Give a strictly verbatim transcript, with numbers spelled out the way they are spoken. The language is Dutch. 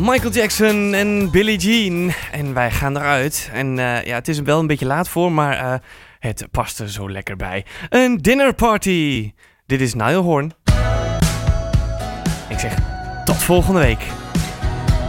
Michael Jackson en Billie Jean. En wij gaan eruit. En uh, ja, het is er wel een beetje laat voor, maar uh, het past er zo lekker bij. Een dinnerparty. Dit is Niall Horan. Ik zeg tot volgende week.